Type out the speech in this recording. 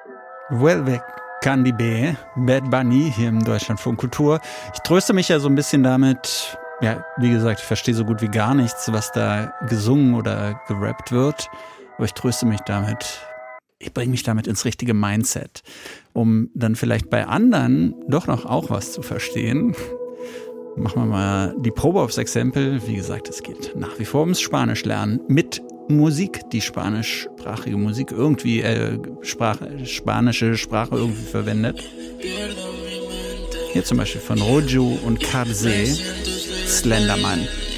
Vuelve Candy B, Bad Bunny hier im Deutschlandfunk Kultur. Ich tröste mich ja so ein bisschen damit, ja, wie gesagt, ich verstehe so gut wie gar nichts, was da gesungen oder gerappt wird, aber ich tröste mich damit, ich bringe mich damit ins richtige Mindset, um dann vielleicht bei anderen doch noch auch was zu verstehen. Machen wir mal die Probe aufs Exempel. Wie gesagt, es geht nach wie vor ums Spanisch lernen mit Musik, die spanischsprachige Musik irgendwie spanische Sprache irgendwie verwendet. Hier zum Beispiel von Roju und Karze, Slenderman.